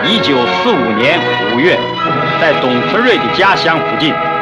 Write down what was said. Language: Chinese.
1945年5月，在董存瑞的家乡附近。